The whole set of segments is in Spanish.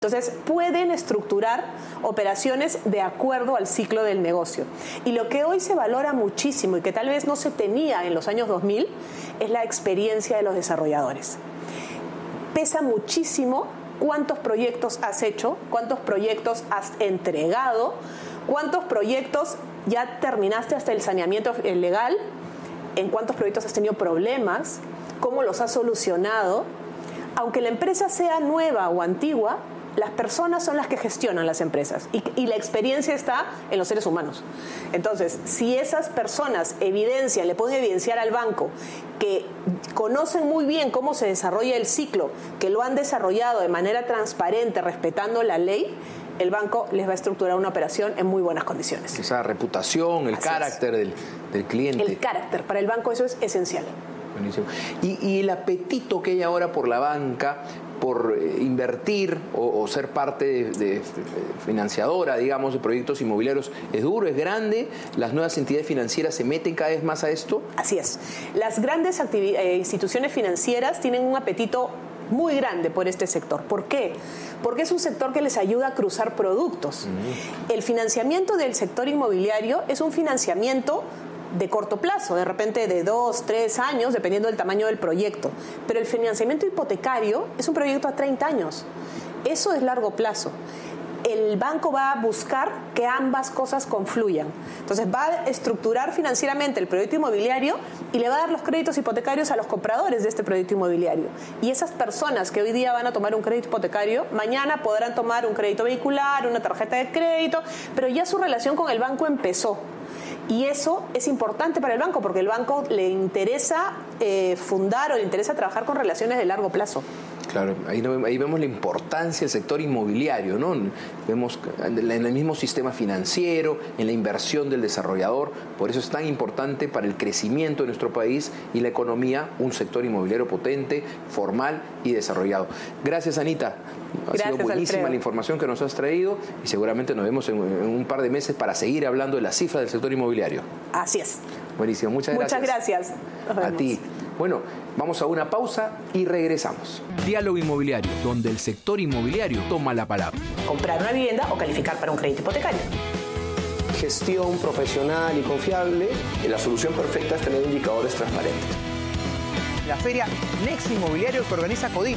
Entonces, pueden estructurar operaciones de acuerdo al ciclo del negocio. Y lo que hoy se valora muchísimo y que tal vez no se tenía en los años 2000 es la experiencia de los desarrolladores. Pesa muchísimo cuántos proyectos has hecho, cuántos proyectos has entregado, cuántos proyectos ya terminaste hasta el saneamiento legal, en cuántos proyectos has tenido problemas, cómo los has solucionado. Aunque la empresa sea nueva o antigua, las personas son las que gestionan las empresas y la experiencia está en los seres humanos. Entonces, si esas personas le pueden evidenciar al banco que conocen muy bien cómo se desarrolla el ciclo, que lo han desarrollado de manera transparente, respetando la ley, el banco les va a estructurar una operación en muy buenas condiciones. Esa reputación, el carácter del cliente. El carácter, para el banco eso es esencial. Buenísimo. Y el apetito que hay ahora por la banca, por invertir o ser parte de financiadora, digamos, de proyectos inmobiliarios, ¿es duro, es grande? ¿Las nuevas entidades financieras se meten cada vez más a esto? Así es. Las grandes instituciones financieras tienen un apetito muy grande por este sector. ¿Por qué? Porque es un sector que les ayuda a cruzar productos. El financiamiento del sector inmobiliario es un financiamiento de corto plazo, de repente de 2, 3 años, dependiendo del tamaño del proyecto. Pero el financiamiento hipotecario es un proyecto a 30 años. Eso es largo plazo. El banco va a buscar que ambas cosas confluyan. Entonces va a estructurar financieramente el proyecto inmobiliario y le va a dar los créditos hipotecarios a los compradores de este proyecto inmobiliario. Y esas personas que hoy día van a tomar un crédito hipotecario, mañana podrán tomar un crédito vehicular, una tarjeta de crédito, pero ya su relación con el banco empezó. Y eso es importante para el banco porque el banco le interesa fundar o le interesa trabajar con relaciones de largo plazo. Claro, ahí vemos la importancia del sector inmobiliario, ¿no? Vemos en el mismo sistema financiero, en la inversión del desarrollador. Por eso es tan importante para el crecimiento de nuestro país y la economía un sector inmobiliario potente, formal y desarrollado. Gracias, Anita. Ha sido buenísima Alfredo. La información que nos has traído y seguramente nos vemos en un par de meses para seguir hablando de las cifras del sector inmobiliario. Así es. Buenísimo, muchas gracias. Muchas gracias. A ti. Bueno, vamos a una pausa y regresamos. Diálogo Inmobiliario, donde el sector inmobiliario toma la palabra. Comprar una vivienda o calificar para un crédito hipotecario. Gestión profesional y confiable. La solución perfecta es tener indicadores transparentes. La feria Nexo Inmobiliario que organiza CODIP.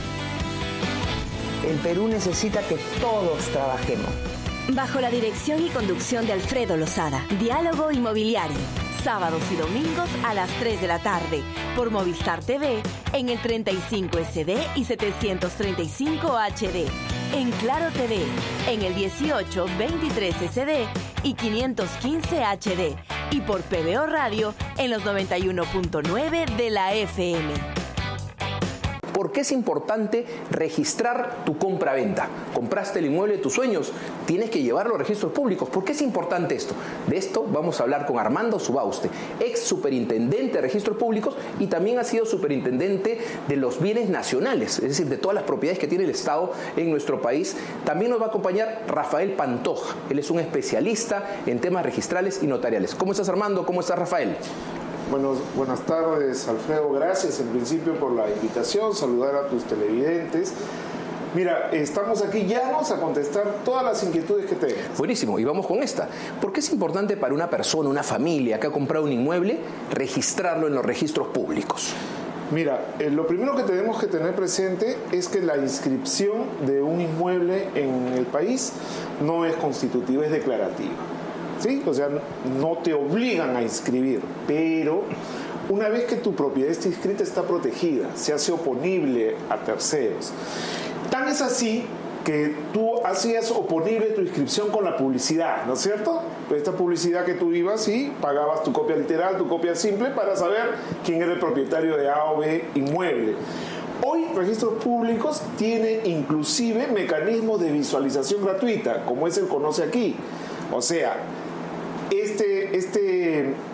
El Perú necesita que todos trabajemos. Bajo la dirección y conducción de Alfredo Lozada. Diálogo Inmobiliario. Sábados y domingos a las 3 de la tarde. Por Movistar TV, en el 35 SD y 735 HD. En Claro TV, en el 18, 23 SD y 515 HD. Y por PBO Radio, en los 91.9 de la FM. ¿Por qué es importante registrar tu compra-venta? ¿Compraste el inmueble de tus sueños? Tienes que llevarlo a registros públicos. ¿Por qué es importante esto? De esto vamos a hablar con Armando Subauste, ex superintendente de registros públicos y también ha sido superintendente de los bienes nacionales, es decir, de todas las propiedades que tiene el Estado en nuestro país. También nos va a acompañar Rafael Pantoja. Él es un especialista en temas registrales y notariales. ¿Cómo estás, Armando? ¿Cómo estás, Rafael? Buenas tardes, Alfredo. Gracias en principio por la invitación, saludar a tus televidentes. Mira, estamos aquí llanos a contestar todas las inquietudes que tengas. Buenísimo, y vamos con esta. ¿Por qué es importante para una persona, una familia que ha comprado un inmueble, registrarlo en los registros públicos? Mira, lo primero que tenemos que tener presente es que la inscripción de un inmueble en el país no es constitutiva, es declarativa. ¿Sí? O sea, no te obligan a inscribir, pero una vez que tu propiedad está inscrita, está protegida, se hace oponible a terceros. Tan es así que tú hacías oponible tu inscripción con la publicidad, ¿no es cierto? Esta publicidad que tú ibas y pagabas tu copia literal, tu copia simple, para saber quién era el propietario de A o B inmueble. Hoy Registros Públicos tiene inclusive mecanismos de visualización gratuita, como es el Conoce Aquí. O sea, este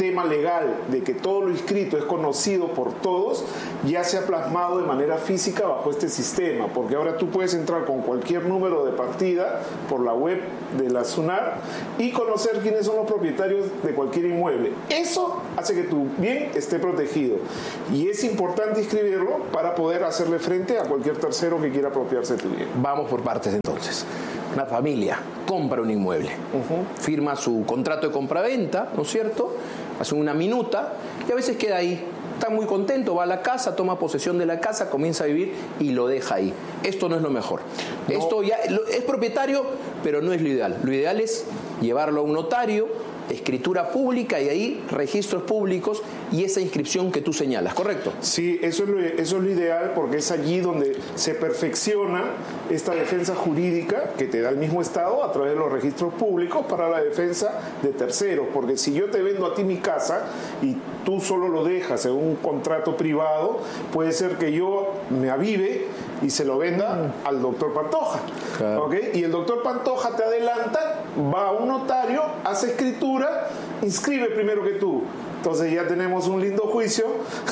tema legal de que todo lo inscrito es conocido por todos, ya se ha plasmado de manera física bajo este sistema, porque ahora tú puedes entrar con cualquier número de partida por la web de la SUNAT y conocer quiénes son los propietarios de cualquier inmueble. Eso hace que tu bien esté protegido y es importante inscribirlo para poder hacerle frente a cualquier tercero que quiera apropiarse de tu bien. Vamos por partes entonces. Una familia compra un inmueble, firma su contrato de compraventa, ¿no es cierto? Hace una minuta y a veces queda ahí. Está muy contento, va a la casa, toma posesión de la casa, comienza a vivir y lo deja ahí. Esto no es lo mejor. No. Esto ya es propietario, pero no es lo ideal. Lo ideal es llevarlo a un notario, escritura pública y ahí registros públicos y esa inscripción que tú señalas, ¿correcto? Sí, eso es lo ideal porque es allí donde se perfecciona esta defensa jurídica que te da el mismo Estado a través de los registros públicos para la defensa de terceros, porque si yo te vendo a ti mi casa y tú solo lo dejas en un contrato privado, puede ser que yo me avive y se lo venda al doctor Pantoja. Claro. ¿Okay? Y el doctor Pantoja te adelanta, va a un notario, hace escritura, inscribe primero que tú. Entonces ya tenemos un lindo juicio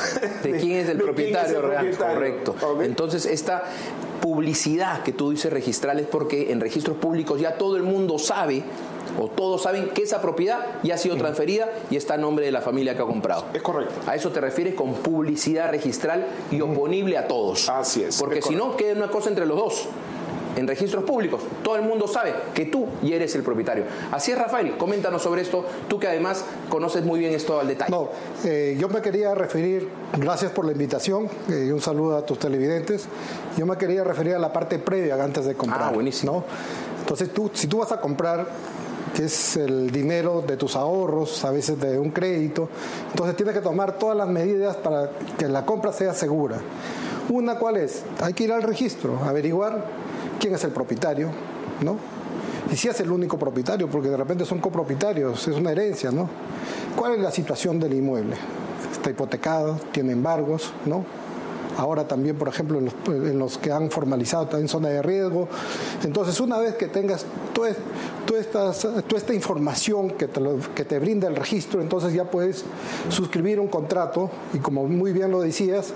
de quién es el propietario real. Correcto. ¿Okay? Entonces esta publicidad que tú dices registral es porque en registros públicos ya todo el mundo sabe o todos saben que esa propiedad ya ha sido transferida y está a nombre de la familia que ha comprado. Es correcto. A eso te refieres con publicidad registral y oponible a todos. Así es. Porque si no, queda una cosa entre los dos. En registros públicos, todo el mundo sabe que tú ya eres el propietario. Así es, Rafael, coméntanos sobre esto, tú que además conoces muy bien esto al detalle. No, yo me quería referir, gracias por la invitación, y un saludo a tus televidentes, yo me quería referir a la parte previa antes de comprar. Ah, buenísimo. ¿No? Entonces, si tú vas a comprar, que es el dinero de tus ahorros, a veces de un crédito, entonces tienes que tomar todas las medidas para que la compra sea segura. Una, ¿cuál es? Hay que ir al registro, averiguar quién es el propietario, ¿no? Y si es el único propietario, porque de repente son copropietarios, es una herencia, ¿no? ¿Cuál es la situación del inmueble? Está hipotecado, tiene embargos, ¿no? Ahora también, por ejemplo, en los que han formalizado también zona de riesgo. Entonces, una vez que tengas toda esta información que te brinda el registro, entonces ya puedes suscribir un contrato y, como muy bien lo decías,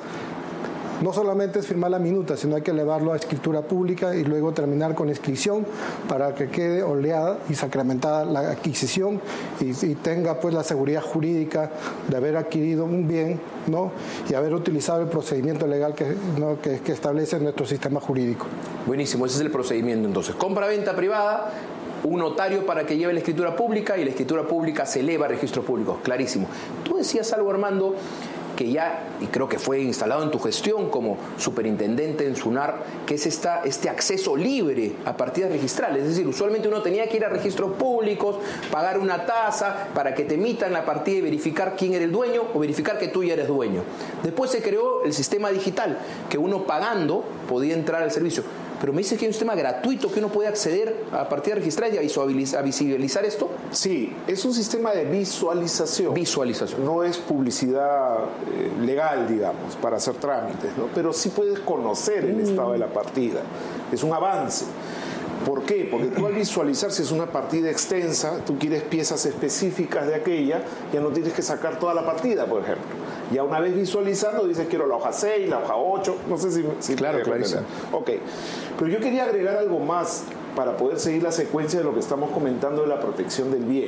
no solamente es firmar la minuta, sino hay que elevarlo a escritura pública y luego terminar con inscripción para que quede oleada y sacramentada la adquisición y tenga pues la seguridad jurídica de haber adquirido un bien, ¿no? Y haber utilizado el procedimiento legal que establece nuestro sistema jurídico. Buenísimo, ese es el procedimiento entonces. Compra-venta privada, un notario para que lleve la escritura pública y la escritura pública se eleva a registros públicos. Clarísimo. Tú decías algo, Armando, que ya, y creo que fue instalado en tu gestión como superintendente en SUNAR, que es este acceso libre a partidas registrales. Es decir, usualmente uno tenía que ir a registros públicos, pagar una tasa para que te emitan la partida y verificar quién era el dueño o verificar que tú ya eres dueño. Después se creó el sistema digital, que uno pagando podía entrar al servicio. Pero me dices que hay un sistema gratuito que uno puede acceder a partidas registrales y a visibilizar esto. Sí, es un sistema de visualización. Visualización. No es publicidad legal, digamos, para hacer trámites, ¿no? Pero sí puedes conocer el estado de la partida. Es un avance. ¿Por qué? Porque tú al visualizar, si es una partida extensa, tú quieres piezas específicas de aquella, ya no tienes que sacar toda la partida, por ejemplo. Ya una vez visualizando, dices quiero la hoja 6, la hoja 8, no sé si claro, clarísimo. Ok, pero yo quería agregar algo más para poder seguir la secuencia de lo que estamos comentando de la protección del bien.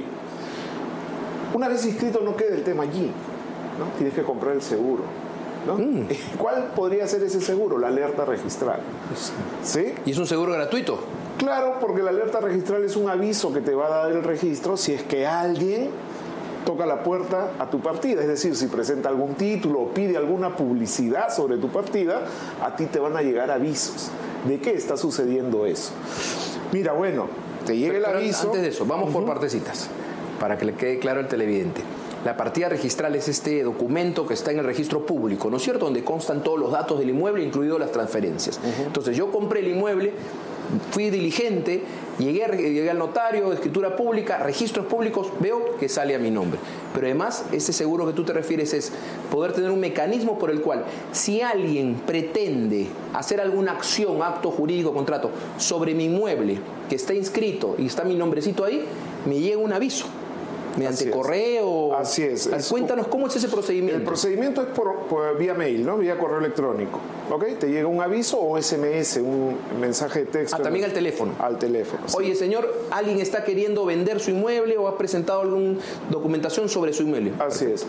Una vez inscrito no queda el tema allí, ¿no? Tienes que comprar el seguro, ¿no? ¿Cuál podría ser ese seguro? La alerta registral. ¿Sí? ¿Y es un seguro gratuito? Claro, porque la alerta registral es un aviso que te va a dar el registro si es que alguien toca la puerta a tu partida, es decir, si presenta algún título o pide alguna publicidad sobre tu partida, a ti te van a llegar avisos de qué está sucediendo eso. Mira, bueno, te llega el aviso. Antes de eso, vamos por partecitas, para que le quede claro al televidente. La partida registral es este documento que está en el registro público, ¿no es cierto?, donde constan todos los datos del inmueble, incluidas las transferencias. Entonces, yo compré el inmueble, fui diligente, llegué al notario, escritura pública, registros públicos, veo que sale a mi nombre. Pero además, ese seguro que tú te refieres es poder tener un mecanismo por el cual, si alguien pretende hacer alguna acción, acto jurídico, contrato, sobre mi inmueble que está inscrito y está mi nombrecito ahí, me llega un aviso. mediante correo. Así es. Cuéntanos cómo es ese procedimiento. El procedimiento es por vía mail, ¿no? Vía correo electrónico. ¿Ok? Te llega un aviso o SMS, un mensaje de texto. También al teléfono. Al teléfono. Sí. Oye, señor, alguien está queriendo vender su inmueble o ha presentado alguna documentación sobre su inmueble. Así es.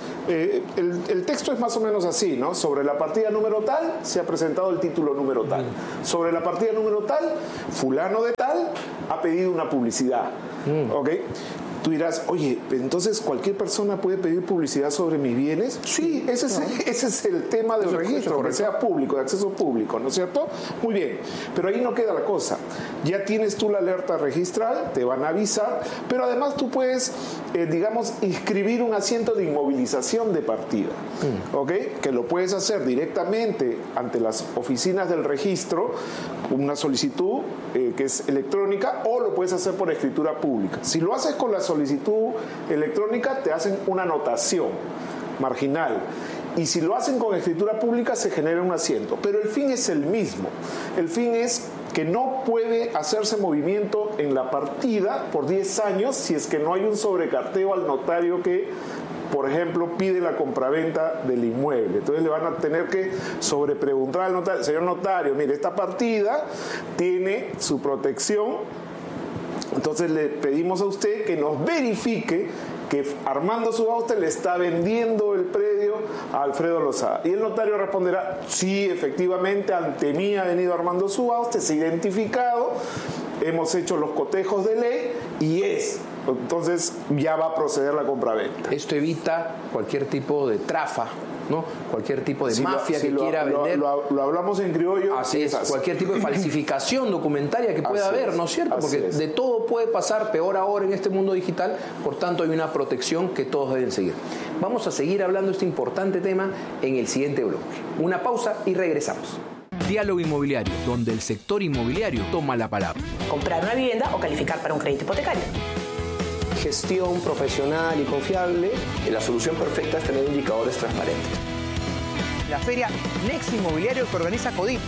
El texto es más o menos así, ¿no? Sobre la partida número tal se ha presentado el título número tal. Sobre la partida número tal, fulano de tal ha pedido una publicidad. ¿Ok? Tú dirás, oye, entonces cualquier persona puede pedir publicidad sobre mis bienes. Sí, ese es el tema del registro, que sea público, de acceso público, ¿no es cierto? Muy bien, pero ahí no queda la cosa. Ya tienes tú la alerta registral, te van a avisar, pero además tú puedes, digamos, inscribir un asiento de inmovilización de partida, ¿ok? Que lo puedes hacer directamente ante las oficinas del registro, una solicitud que es electrónica, o lo puedes hacer por escritura pública. Si lo haces con la solicitud electrónica, te hacen una anotación marginal. Y si lo hacen con escritura pública, se genera un asiento. Pero el fin es el mismo. El fin es que no puede hacerse movimiento en la partida por 10 años si es que no hay un sobrecarteo al notario que, por ejemplo, pide la compraventa del inmueble. Entonces le van a tener que sobrepreguntar al notario, señor notario, mire, esta partida tiene su protección. Entonces le pedimos a usted que nos verifique que Armando Subauste le está vendiendo el predio a Alfredo Lozada. Y el notario responderá, sí, efectivamente, ante mí ha venido Armando Subauste, se ha identificado, hemos hecho los cotejos de ley y es. Entonces ya va a proceder la compraventa. Esto evita cualquier tipo de trafa, ¿no? Cualquier tipo de mafia que quiera vender. Lo hablamos en criollo. Así es, cualquier tipo de falsificación documentaria que pueda haber, ¿no es cierto? Porque de todo puede pasar, peor ahora en este mundo digital, por tanto hay una protección que todos deben seguir. Vamos a seguir hablando de este importante tema en el siguiente bloque. Una pausa y regresamos. Diálogo Inmobiliario, donde el sector inmobiliario toma la palabra. Comprar una vivienda o calificar para un crédito hipotecario. Gestión profesional y confiable. La solución perfecta es tener indicadores transparentes. La feria Next Inmobiliario que organiza CODIP.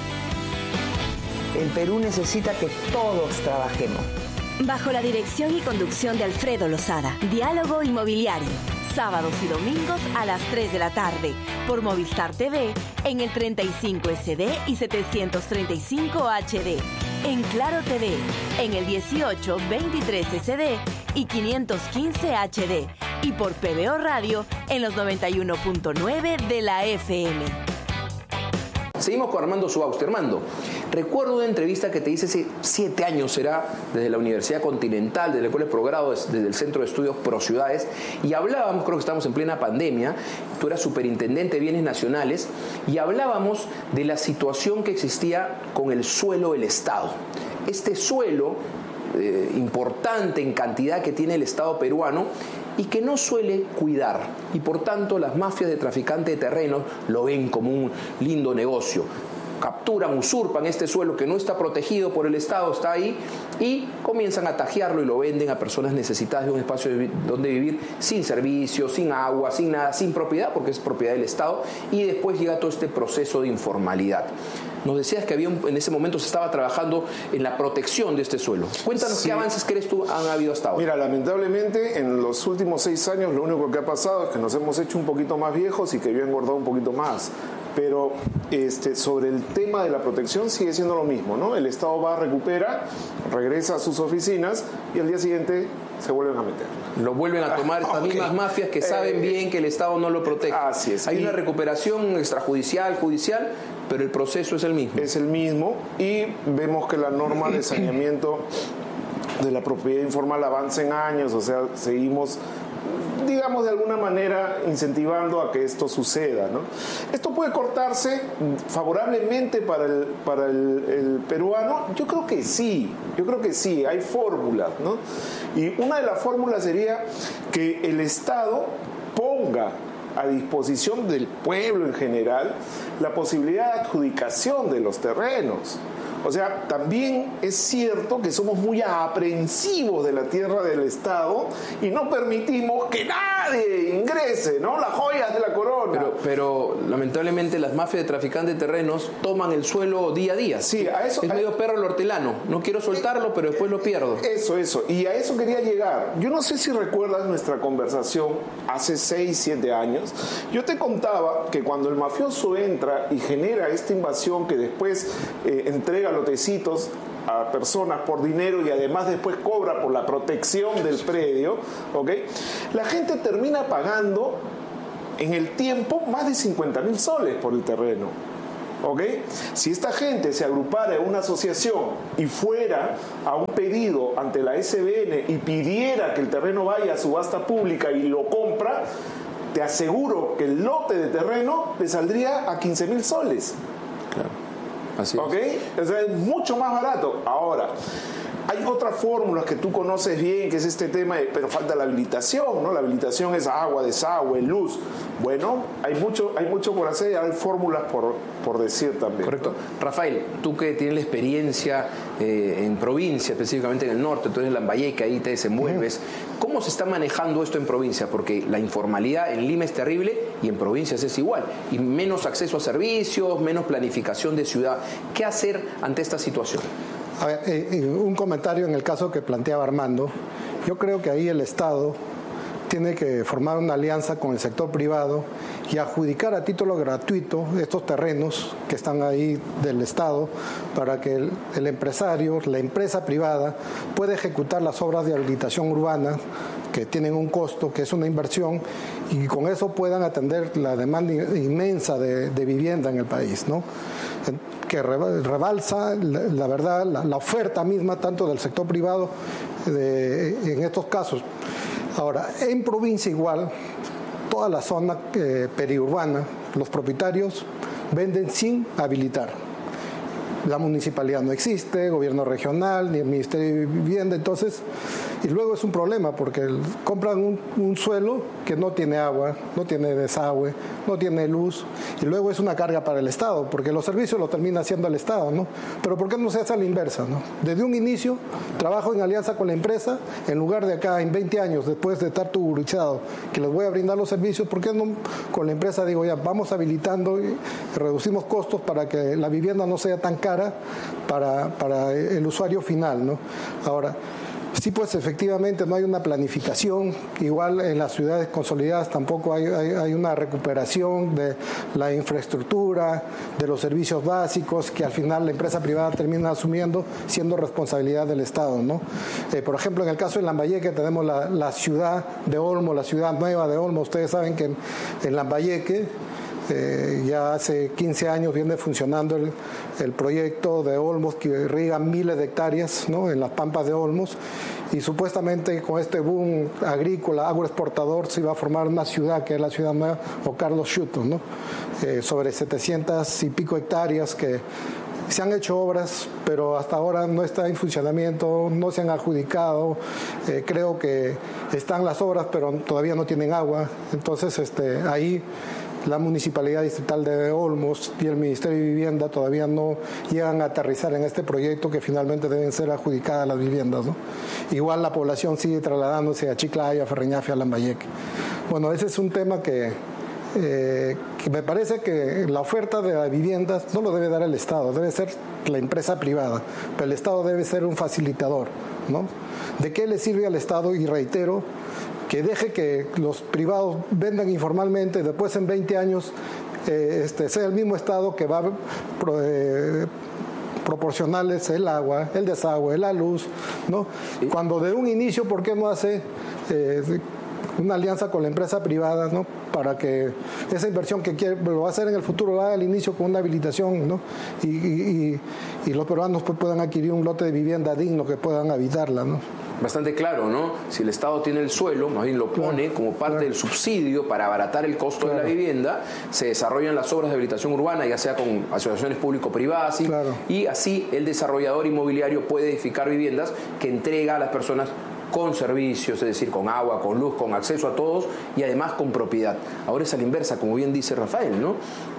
El Perú necesita que todos trabajemos. Bajo la dirección y conducción de Alfredo Lozada. Diálogo Inmobiliario. Sábados y domingos a las 3 de la tarde. Por Movistar TV en el 35 SD y 735 HD. En Claro TV en el 18, 23 SD y 515 HD. Y por PBO Radio en los 91.9 de la FM. Seguimos con Armando Subauste. Armando, recuerdo una entrevista que te hice hace 7 años, será desde la Universidad Continental, desde la Escuela de Posgrado, desde el Centro de Estudios Prociudades, y hablábamos, creo que estamos en plena pandemia, tú eras superintendente de Bienes Nacionales, y hablábamos de la situación que existía con el suelo del Estado. Este suelo importante en cantidad que tiene el Estado peruano y que no suele cuidar, y por tanto las mafias de traficantes de terrenos lo ven como un lindo negocio. Capturan, usurpan este suelo que no está protegido por el Estado, está ahí, y comienzan a tajearlo y lo venden a personas necesitadas de un espacio donde vivir, sin servicios, sin agua, sin nada, sin propiedad, porque es propiedad del Estado, y después llega todo este proceso de informalidad. Nos decías que en ese momento se estaba trabajando en la protección de este suelo. Cuéntanos qué avances crees tú han habido hasta ahora. Mira, lamentablemente en los últimos 6 años lo único que ha pasado es que nos hemos hecho un poquito más viejos y que yo he engordado un poquito más. Pero sobre el tema de la protección sigue siendo lo mismo, ¿no? El Estado va, recupera, regresa a sus oficinas y al día siguiente se vuelven a meter. Lo vuelven a tomar estas mismas mafias que saben bien que el Estado no lo protege. Así es. Hay una recuperación extrajudicial, judicial, pero el proceso es el mismo. Es el mismo, y vemos que la norma de saneamiento de la propiedad informal avanza en años, o sea, seguimos, digamos, de alguna manera incentivando a que esto suceda, ¿no? ¿Esto puede cortarse favorablemente para el peruano? Yo creo que sí, hay fórmulas, ¿no? Y una de las fórmulas sería que el Estado ponga a disposición del pueblo en general la posibilidad de adjudicación de los terrenos. O sea, también es cierto que somos muy aprensivos de la tierra del Estado y no permitimos que nadie ingrese, ¿no? Las joyas de la corona. Pero lamentablemente las mafias de traficantes de terrenos toman el suelo día a día. Sí, a eso, es medio perro el hortelano. No quiero soltarlo, pero después lo pierdo. Eso. Y a eso quería llegar. Yo no sé si recuerdas nuestra conversación hace 6, 7 años. Yo te contaba que cuando el mafioso entra y genera esta invasión que después entrega lotecitos a personas por dinero y además después cobra por la protección del predio, ¿ok? La gente termina pagando en el tiempo más de 50.000 soles por el terreno, ¿ok? Si esta gente se agrupara en una asociación y fuera a un pedido ante la SBN y pidiera que el terreno vaya a subasta pública y lo compra, te aseguro que el lote de terreno le saldría a 15.000 soles. Claro. Así es. ¿Ok? O sea, es mucho más barato. Ahora, hay otras fórmulas que tú conoces bien, que es este tema, pero falta la habilitación, ¿no? La habilitación es agua, desagüe, luz. Bueno, hay mucho por hacer y hay fórmulas por decir también. Correcto. Rafael, tú que tienes la experiencia en provincia, específicamente en el norte, tú eres en Lambayeque, ahí te desenvuelves. ¿Cómo se está manejando esto en provincia? Porque la informalidad en Lima es terrible y en provincias es igual. Y menos acceso a servicios, menos planificación de ciudad. ¿Qué hacer ante esta situación? A ver, un comentario en el caso que planteaba Armando. Yo creo que ahí el Estado tiene que formar una alianza con el sector privado y adjudicar a título gratuito estos terrenos que están ahí del Estado para que el empresario, la empresa privada, pueda ejecutar las obras de habilitación urbana que tienen un costo, que es una inversión, y con eso puedan atender la demanda inmensa de vivienda en el país, ¿no? Que rebalsa, la verdad, la oferta misma tanto del sector privado en estos casos. Ahora, en provincia igual, toda la zona periurbana, los propietarios venden sin habilitar. La municipalidad no existe, gobierno regional, ni el Ministerio de Vivienda, entonces, y luego es un problema porque compran un suelo que no tiene agua, no tiene desagüe, no tiene luz, y luego es una carga para el Estado, porque los servicios los termina haciendo el Estado, ¿no? Pero ¿por qué no se hace a la inversa, no? Desde un inicio, trabajo en alianza con la empresa, en lugar de acá, en 20 años, después de estar tuburizado, que les voy a brindar los servicios, ¿por qué no con la empresa digo, ya, vamos habilitando y reducimos costos para que la vivienda no sea tan cara para el usuario final, ¿no? Ahora, sí, pues efectivamente no hay una planificación, igual en las ciudades consolidadas tampoco hay una recuperación de la infraestructura, de los servicios básicos, que al final la empresa privada termina asumiendo siendo responsabilidad del Estado, ¿no? Por ejemplo, en el caso de Lambayeque tenemos la ciudad de Olmo, la ciudad nueva de Olmo. Ustedes saben que en Lambayeque ya hace 15 años viene funcionando el proyecto de Olmos que irriga miles de hectáreas, ¿no? En las pampas de Olmos, y supuestamente con este boom agrícola, agroexportador, se iba a formar una ciudad que es la ciudad nueva, o Carlos Schuto, ¿no? Sobre 700 y pico hectáreas que se han hecho obras, pero hasta ahora no está en funcionamiento, no se han adjudicado. Creo que están las obras, pero todavía no tienen agua. Entonces, ahí la Municipalidad Distrital de Olmos y el Ministerio de Vivienda todavía no llegan a aterrizar en este proyecto que finalmente deben ser adjudicadas las viviendas, ¿no? Igual la población sigue trasladándose a Chiclayo, a Ferreñafe, a Lambayeque. Bueno, ese es un tema que me parece que la oferta de las viviendas no lo debe dar el Estado, debe ser la empresa privada, pero el Estado debe ser un facilitador, ¿no? ¿De qué le sirve al Estado? Y reitero, que deje que los privados vendan informalmente, después en 20 años sea el mismo Estado que va a proporcionarles el agua, el desagüe, la luz, ¿no? Cuando de un inicio, ¿por qué no hace una alianza con la empresa privada, ¿no? Para que esa inversión que quiere, lo va a hacer en el futuro, lo haga al inicio con una habilitación, ¿no? Y los peruanos pues puedan adquirir un lote de vivienda digno que puedan habitarla, ¿no? Bastante claro, ¿no? Si el Estado tiene el suelo, más bien lo pone como parte del subsidio para abaratar el costo de la vivienda, se desarrollan las obras de habilitación urbana, ya sea con asociaciones público-privadas, ¿sí? Y así el desarrollador inmobiliario puede edificar viviendas que entrega a las personas con servicios, es decir, con agua, con luz, con acceso a todos y además con propiedad. Ahora es a la inversa, como bien dice Rafael, ¿no?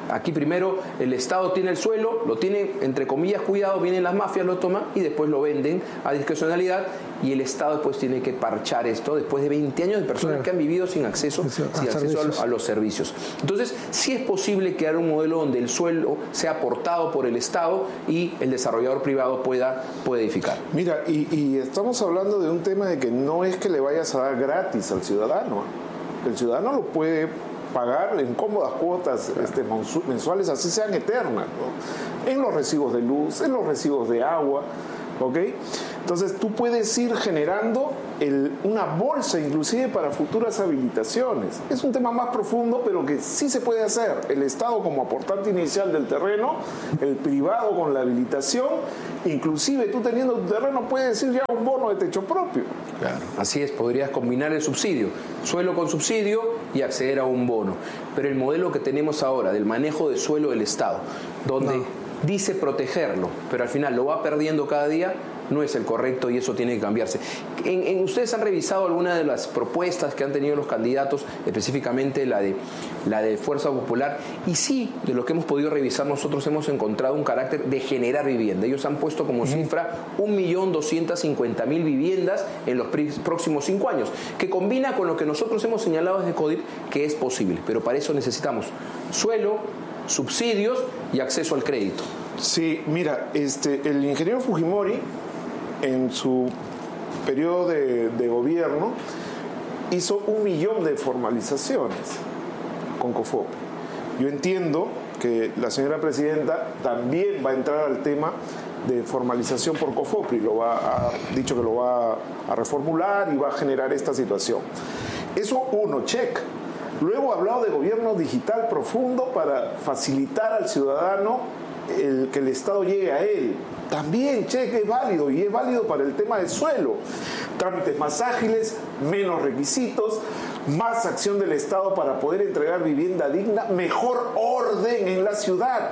Aquí primero el Estado tiene el suelo, lo tiene entre comillas cuidado, vienen las mafias, lo toman y después lo venden a discrecionalidad y el Estado después tiene que parchar esto después de 20 años de personas que han vivido sin acceso a los servicios. Entonces, sí es posible crear un modelo donde el suelo sea aportado por el Estado y el desarrollador privado pueda edificar. Mira, y estamos hablando de un tema de que no es que le vayas a dar gratis al ciudadano. El ciudadano lo puede pagar en cómodas cuotas mensuales, así sean eternas, ¿no? En los recibos de luz, en los recibos de agua, ¿ok? Entonces tú puedes ir generando una bolsa inclusive para futuras habilitaciones. Es un tema más profundo, pero que sí se puede hacer. El Estado como aportante inicial del terreno, el privado con la habilitación, inclusive tú teniendo tu terreno puedes decir ya un bono de techo propio. Claro. Así es, podrías combinar el subsidio, suelo con subsidio y acceder a un bono. Pero el modelo que tenemos ahora del manejo de suelo del Estado, donde dice protegerlo, pero al final lo va perdiendo cada día, no es el correcto y eso tiene que cambiarse. ¿Ustedes han revisado alguna de las propuestas que han tenido los candidatos, específicamente la de Fuerza Popular? Y sí, de lo que hemos podido revisar nosotros hemos encontrado un carácter de generar vivienda. Ellos han puesto como cifra 1.250.000 viviendas en los próximos 5 años, que combina con lo que nosotros hemos señalado desde CODIP, que es posible. Pero para eso necesitamos suelo, subsidios y acceso al crédito. Sí, mira, el ingeniero Fujimori en su periodo de gobierno hizo 1 millón de formalizaciones con COFOPRI. Yo entiendo que la señora presidenta también va a entrar al tema de formalización por COFOPRI, ha dicho que lo va a reformular y va a generar esta situación. Eso check. Luego ha hablado de gobierno digital profundo para facilitar al ciudadano que el Estado llegue a él. También, es válido y es válido para el tema del suelo. Trámites más ágiles, menos requisitos, más acción del Estado para poder entregar vivienda digna, mejor orden en la ciudad.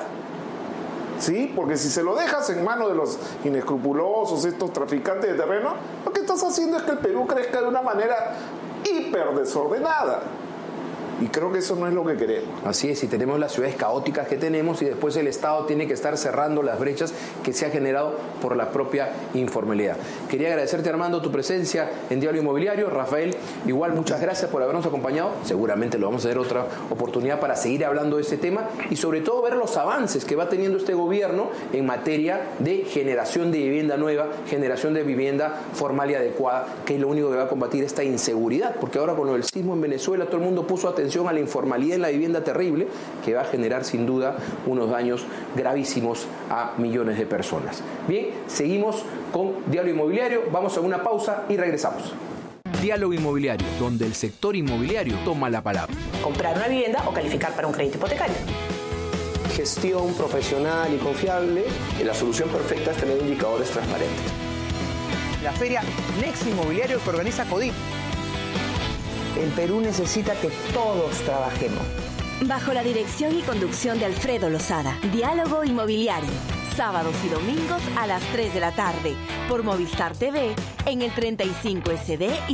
¿Sí? Porque si se lo dejas en manos de los inescrupulosos, estos traficantes de terreno, lo que estás haciendo es que el Perú crezca de una manera hiper desordenada. Y creo que eso no es lo que queremos. Así es, y tenemos las ciudades caóticas que tenemos y después el Estado tiene que estar cerrando las brechas que se ha generado por la propia informalidad. Quería agradecerte, Armando, tu presencia en Diálogo Inmobiliario. Rafael, igual muchas gracias por habernos acompañado. Seguramente lo vamos a tener otra oportunidad para seguir hablando de este tema y sobre todo ver los avances que va teniendo este gobierno en materia de generación de vivienda nueva, generación de vivienda formal y adecuada, que es lo único que va a combatir esta inseguridad, porque ahora con lo del sismo en Venezuela todo el mundo puso atención a la informalidad en la vivienda terrible, que va a generar sin duda unos daños gravísimos a millones de personas. Bien, seguimos con Diálogo Inmobiliario, vamos a una pausa y regresamos. Diálogo Inmobiliario, donde el sector inmobiliario toma la palabra. Comprar una vivienda o calificar para un crédito hipotecario. Gestión profesional y confiable. La solución perfecta es tener indicadores transparentes. La feria Nexo Inmobiliario que organiza CODIP. El Perú necesita que todos trabajemos. Bajo la dirección y conducción de Alfredo Lozada. Diálogo Inmobiliario. Sábados y domingos a las 3 de la tarde. Por Movistar TV en el 35 SD y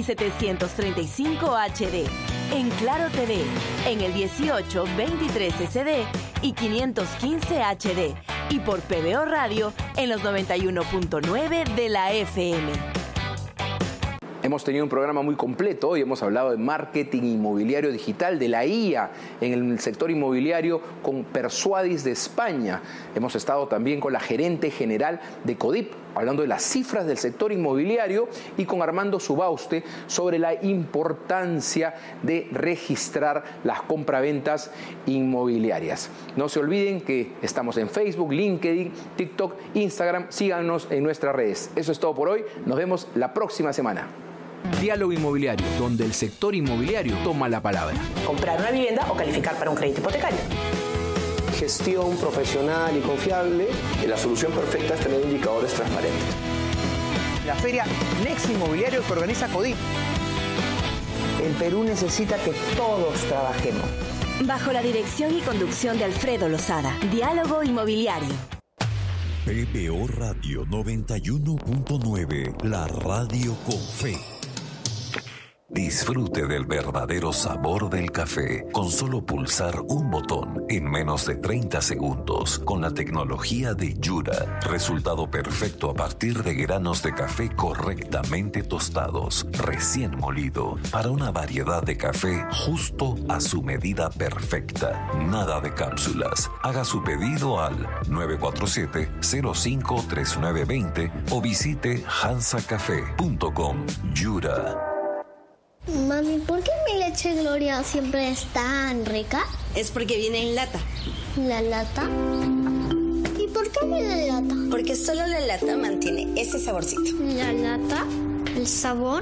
735 HD. En Claro TV en el 1823 SD y 515 HD. Y por PBO Radio en los 91.9 de la FM. Hemos tenido un programa muy completo. Hoy hemos hablado de marketing inmobiliario digital, de la IA en el sector inmobiliario con Persuadis de España. Hemos estado también con la gerente general de CODIP, hablando de las cifras del sector inmobiliario, y con Armando Subauste sobre la importancia de registrar las compraventas inmobiliarias. No se olviden que estamos en Facebook, LinkedIn, TikTok, Instagram. Síganos en nuestras redes. Eso es todo por hoy. Nos vemos la próxima semana. Diálogo Inmobiliario, donde el sector inmobiliario toma la palabra. Comprar una vivienda o calificar para un crédito hipotecario. Gestión profesional y confiable. La solución perfecta es tener indicadores transparentes. La feria Nexo Inmobiliario que organiza CODIP. El Perú necesita que todos trabajemos. Bajo la dirección y conducción de Alfredo Lozada. Diálogo Inmobiliario. PBO Radio 91.9, la radio con fe. Disfrute del verdadero sabor del café con solo pulsar un botón en menos de 30 segundos con la tecnología de Yura. Resultado perfecto a partir de granos de café correctamente tostados, recién molido, para una variedad de café justo a su medida perfecta. Nada de cápsulas. Haga su pedido al 947-053920 o visite hansacafé.com. Yura. Mami, ¿por qué mi leche Gloria siempre es tan rica? Es porque viene en lata. ¿La lata? ¿Y por qué viene en lata? Porque solo la lata mantiene ese saborcito. ¿La lata? ¿El sabor?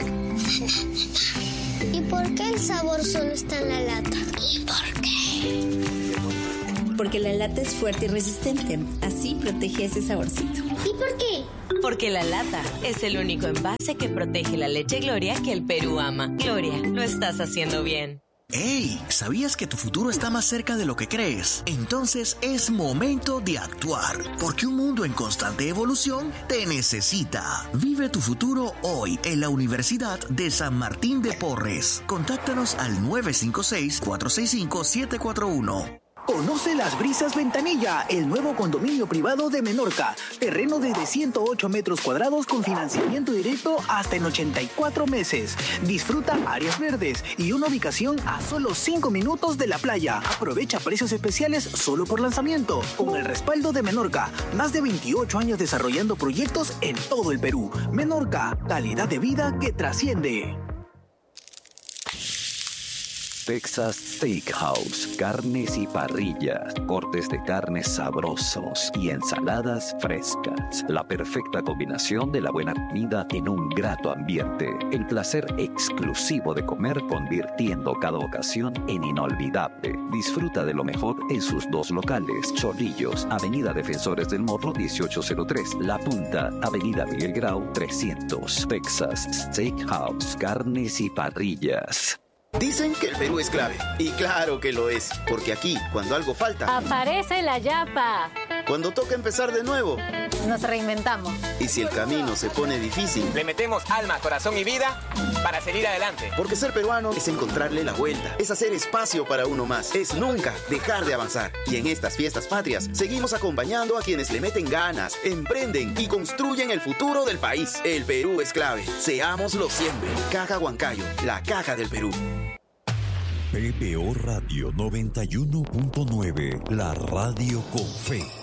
¿Y por qué el sabor solo está en la lata? ¿Y por qué? Porque la lata es fuerte y resistente. Así protege ese saborcito. ¿Y por qué? Porque la lata es el único envase que protege la leche Gloria que el Perú ama. Gloria, lo estás haciendo bien. ¡Hey! ¿Sabías que tu futuro está más cerca de lo que crees? Entonces es momento de actuar, porque un mundo en constante evolución te necesita. Vive tu futuro hoy en la Universidad de San Martín de Porres. Contáctanos al 956-465-741. Conoce Las Brisas Ventanilla, el nuevo condominio privado de Menorca. Terreno desde 108 metros cuadrados con financiamiento directo hasta en 84 meses. Disfruta áreas verdes y una ubicación a solo 5 minutos de la playa. Aprovecha precios especiales solo por lanzamiento. Con el respaldo de Menorca, más de 28 años desarrollando proyectos en todo el Perú. Menorca, calidad de vida que trasciende. Texas Steakhouse, carnes y parrillas, cortes de carnes sabrosos y ensaladas frescas. La perfecta combinación de la buena comida en un grato ambiente. El placer exclusivo de comer convirtiendo cada ocasión en inolvidable. Disfruta de lo mejor en sus dos locales. Chorrillos, Avenida Defensores del Morro 1803. La Punta, Avenida Miguel Grau 300. Texas Steakhouse, carnes y parrillas. Dicen que el Perú es clave. Y claro que lo es. Porque aquí, cuando algo falta, aparece la yapa. Cuando toca empezar de nuevo, nos reinventamos. Y si el camino se pone difícil, le metemos alma, corazón y vida para seguir adelante. Porque ser peruano es encontrarle la vuelta. Es hacer espacio para uno más. Es nunca dejar de avanzar. Y en estas fiestas patrias, seguimos acompañando a quienes le meten ganas, emprenden y construyen el futuro del país. El Perú es clave. Seámoslo siempre. Caja Huancayo, la caja del Perú. PPO Radio 91.9, la radio con fe.